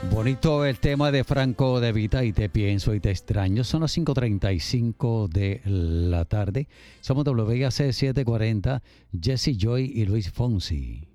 Bonito el tema de Franco De Vita y Te pienso y te extraño. Son las 5:35 de la tarde. Somos WIAC 740, Jesse Joy y Luis Fonsi.